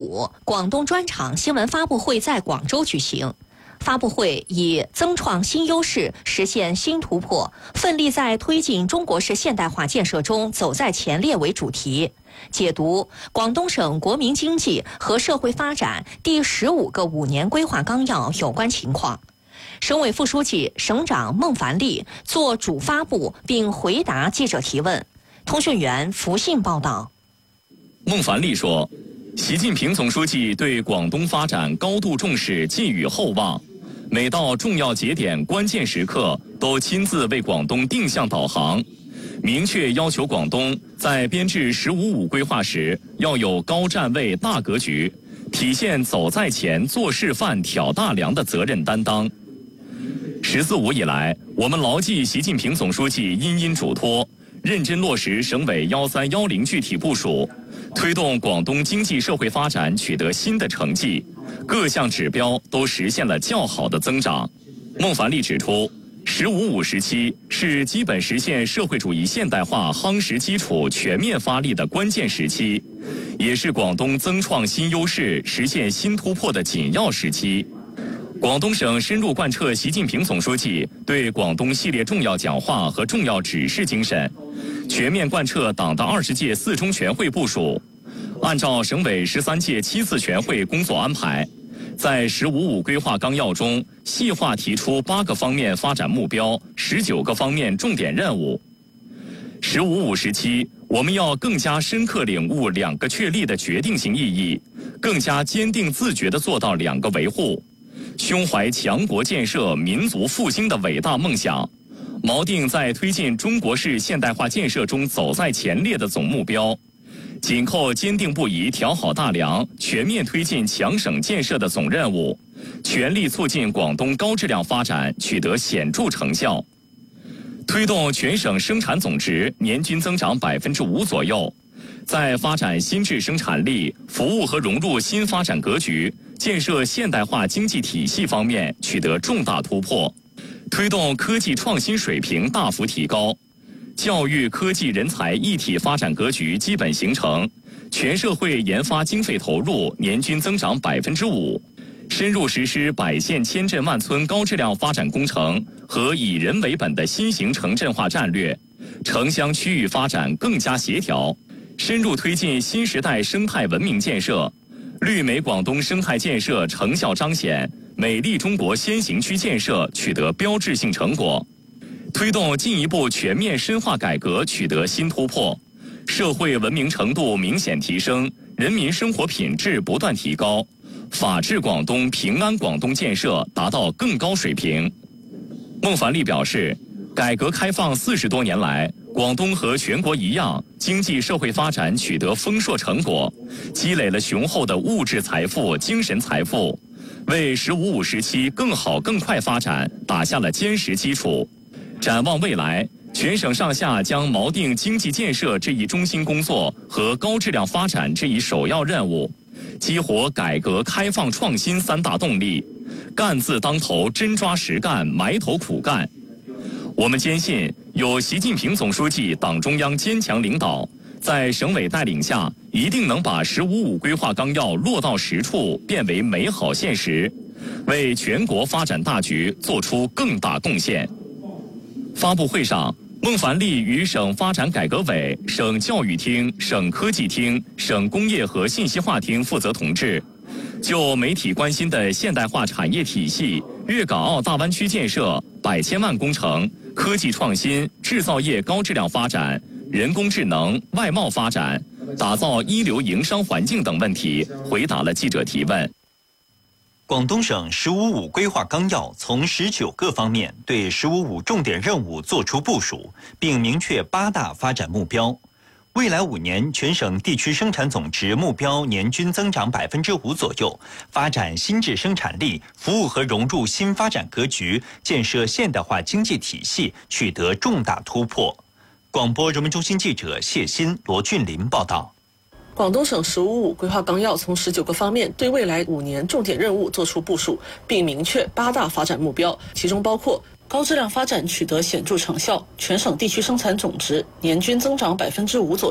5，广东专场新闻发布会在广州举行。发布会以增创新优势，实现新突破，奋力在推进中国式现代化建设中走在前列为主题，解读广东省国民经济和社会发展第15个5年规划纲要有关情况。省委副书记、省长孟凡利作主发布并回答记者提问。通讯员福信报道。 孟凡利说，习近平总书记对广东发展高度重视，寄予厚望，每到重要节点、关键时刻都亲自为广东定向导航，明确要求广东在编制“15+5”规划时要有高站位、大格局，体现走在前、做示范、挑大梁的责任担当。“14+5”以来，我们牢记习近平总书记殷嘱托，认真落实省委“13”、“10”具体部署，推动广东经济社会发展取得新的成绩，各项指标都实现了较好的增长。孟凡利指出，“15+5”时期是基本实现社会主义现代化夯实基础、全面发力的关键时期，也是广东增创新优势、实现新突破的紧要时期。广东省深入贯彻习近平总书记对广东系列重要讲话和重要指示精神，全面贯彻党的20届4中全会部署，按照省委13届7次全会工作安排，在“15+5”规划纲要中细化提出8个方面发展目标、19个方面重点任务。“15+5”时期，我们要更加深刻领悟2个确立的决定性意义，更加坚定自觉地做到2个维护，胸怀强国建设、民族复兴的伟大梦想，锚定在推进中国式现代化建设中走在前列的总目标，紧扣坚定不移挑好大梁、全面推进强省建设的总任务，全力促进广东高质量发展取得显著成效，推动全省生产总值年均增长5%左右，在发展新质生产力、服务和融入新发展格局、建设现代化经济体系方面取得重大突破，推动科技创新水平大幅提高，教育科技人才一体发展格局基本形成，全社会研发经费投入年均增长5%，深入实施100县千镇万村高质量发展工程和以人为本的新型城镇化战略，城乡区域发展更加协调，深入推进新时代生态文明建设，绿美广东生态建设成效彰显，美丽中国先行区建设取得标志性成果，推动进一步全面深化改革取得新突破，社会文明程度明显提升，人民生活品质不断提高，法治广东、平安广东建设达到更高水平。孟凡利表示，改革开放40多年来，广东和全国一样，经济社会发展取得丰硕成果，积累了雄厚的物质财富、精神财富，为“15+5”时期更好更快发展打下了坚实基础。展望未来，全省上下将锚定经济建设这一中心工作和高质量发展这一首要任务，激活改革开放创新3大动力，干字当头，真抓实干，埋头苦干。我们坚信，有习近平总书记、党中央坚强领导，在省委带领下，一定能把“15+5”规划纲要落到实处，变为美好现实，为全国发展大局做出更大贡献。发布会上，孟凡利与省发展改革委、省教育厅、省科技厅、省工业和信息化厅负责同志，就媒体关心的现代化产业体系、粤港澳大湾区建设、100千万工程、科技创新、制造业高质量发展、人工智能、外贸发展、打造一流营商环境等问题，回答了记者提问。 广东省“15+5”规划纲要从19个方面对“15+5”重点任务作出部署，并明确8大发展目标。未来5年，全省地区生产总值目标年均增长5%左右，发展新质生产力，服务和融入新发展格局，建设现代化经济体系取得重大突破。广播人民中心记者谢鑫、罗俊林报道。 广东省“15+5”规划纲要从19个方面对未来5年重点任务作出部署，并明确8大发展目标，其中包括高质量发展取得显著成效，全省地区生产总值年均增长5%左右；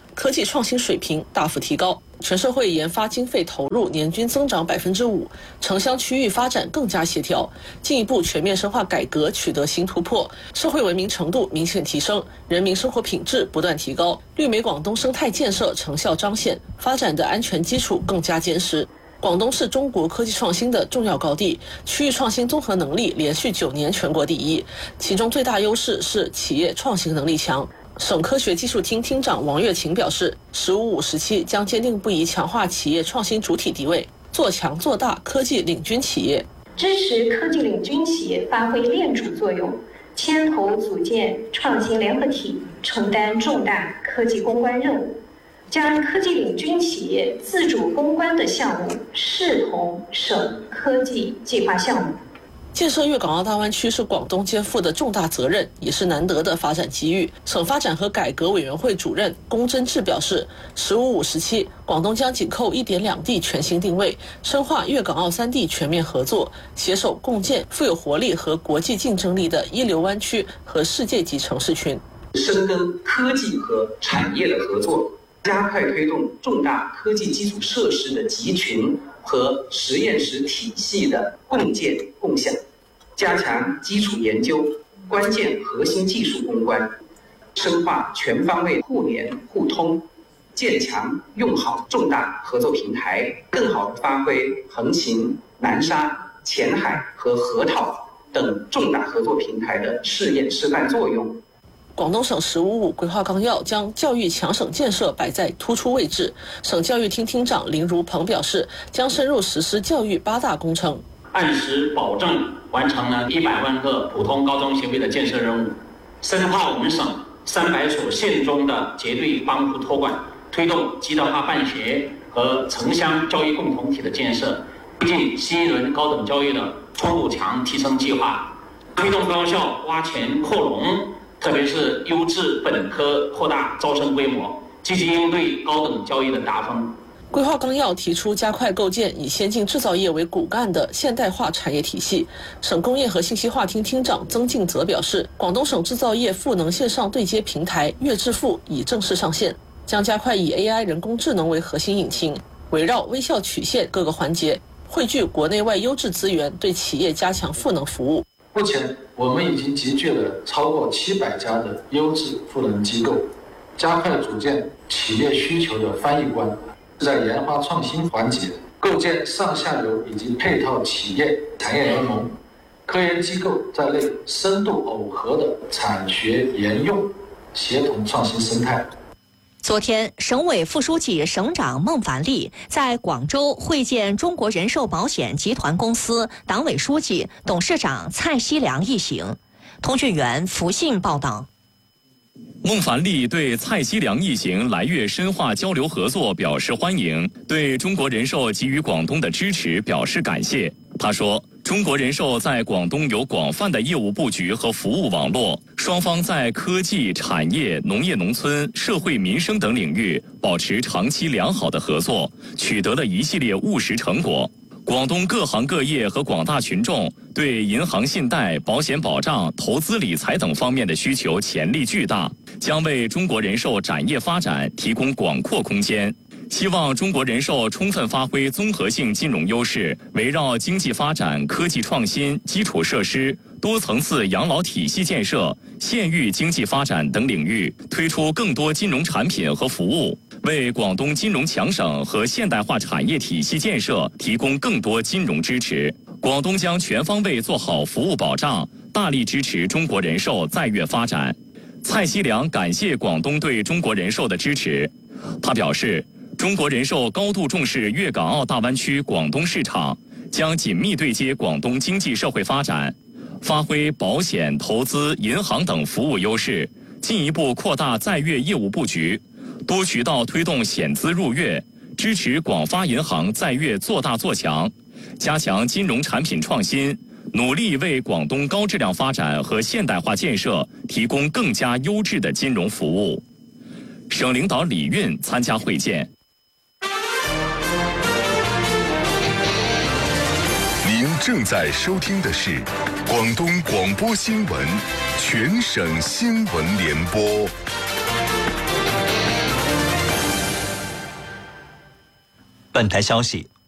科技创新水平大幅提高，全社会研发经费投入年均增长5%，城乡区域发展更加协调，进一步全面深化改革取得新突破，社会文明程度明显提升，人民生活品质不断提高，绿美广东生态建设成效彰显，发展的安全基础更加坚实。广东是中国科技创新的重要高地，区域创新综合能力连续9年全国第一，其中最大优势是企业创新能力强。省科学技术厅厅长王月琴表示，“15-5时期将坚定不移强化企业创新主体地位，做强做大科技领军企业， 支持科技领军企业发挥链主作用，牵头组建创新联合体，承担重大科技攻关任务，将科技领军企业自主攻关的项目视同省科技计划项目。” 建设粤港澳大湾区是广东肩负的重大责任，也是难得的发展机遇。省发展和改革委员会主任龚真志表示，“15-5时期，广东将紧扣1点2地全新定位，深化粤港澳3地全面合作，携手共建富有活力和国际竞争力的一流湾区和世界级城市群。 深耕科技和产业的合作，加快推动重大科技基础设施的集群和实验室体系的共建共享，加强基础研究、关键核心技术攻关，深化全方位互联互通，建强用好重大合作平台，更好地发挥横琴、南沙、前海和河套等重大合作平台的试验示范作用。 广东省“15-5规划纲要将教育强省建设摆在突出位置。省教育厅厅长林如鹏表示，将深入实施教育8大工程， 按时保证完成了100万个普通高中学位的建设任务，深化我们省300所县中的结对帮扶托管，推动极德化办学和城乡教育共同体的建设，推进新一轮高等教育的冲入强提升计划，推动高校挖潜扩容，特别是优质本科扩大招生规模，积极应对高等教育的大风。 规划纲要提出加快构建以先进制造业为骨干的现代化产业体系。省工业和信息化厅厅长曾敬泽表示，广东省制造业赋能线上对接平台粤智富已正式上线，将加快以 AI 人工智能为核心引擎，围绕微笑曲线各个环节，汇聚国内外优质资源，对企业加强赋能服务。 目前我们已经集聚了超过700家的优质赋能机构，加快组建企业需求的翻译官，在研发创新环节构建上下游以及配套企业产业联盟，科研机构在内深度耦合的产学研用协同创新生态。 昨天，省委副书记、省长孟凡利在广州会见中国人寿保险集团公司党委书记、董事长蔡锡良一行。通讯员福信报道。 孟凡利对蔡锡良一行来粤深化交流合作表示欢迎，对中国人寿给予广东的支持表示感谢。他说，中国人寿在广东有广泛的业务布局和服务网络，双方在科技、产业、农业农村、社会民生等领域保持长期良好的合作，取得了一系列务实成果。广东各行各业和广大群众对银行信贷、保险保障、投资理财等方面的需求潜力巨大，将为中国人寿展业发展提供广阔空间。希望中国人寿充分发挥综合性金融优势，围绕经济发展、科技创新、基础设施、多层次养老体系建设、县域经济发展等领域，推出更多金融产品和服务，为广东金融强省和现代化产业体系建设提供更多金融支持。广东将全方位做好服务保障，大力支持中国人寿在粤发展。蔡锡良感谢广东对中国人寿的支持，他表示，中国人寿高度重视粤港澳大湾区广东市场，将紧密对接广东经济社会发展，发挥保险、投资、银行等服务优势，进一步扩大在粤业务布局，多渠道推动险资入粤，支持广发银行在粤做大做强，加强金融产品创新，努力为广东高质量发展和现代化建设提供更加优质的金融服务。省领导李运参加会见。 您正在收听的是广东广播新闻全省新闻联播。 本台消息，